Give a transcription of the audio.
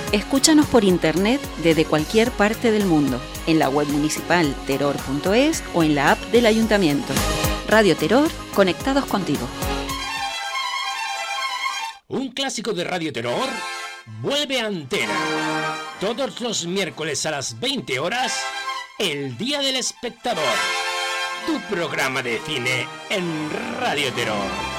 Escúchanos por internet desde cualquier parte del mundo, en la web municipal terror.es o en la app del Ayuntamiento. Radio Terror, conectados contigo. Un clásico de Radio Terror vuelve a antena. Todos los miércoles a las 20 horas, El Día del Espectador. Tu programa de cine en Radio Terror.